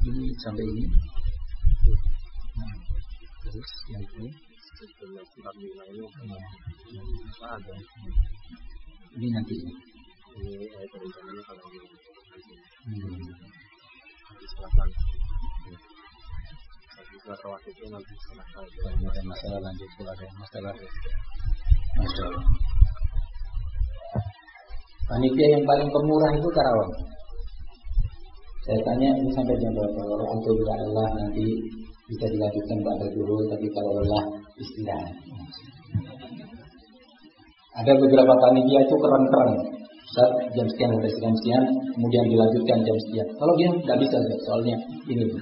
Ini sampai ini. Nah, terus yang ini. Ini nanti. Ini rencananya kalau ada masalah lanjut ada masalah. Panitia yang paling pemurah itu Karawang. Saya tanya ini sampai jam berapa? Kalau untuk Allah nanti bisa dilanjutkan pada dulu, tapi kalau lelah istirahat. Ada beberapa panitia itu keren-keren. Ustaz, jam sekian sampai jam sekian, kemudian dilanjutkan jam sekian. Kalau dia nggak bisa, soalnya ini.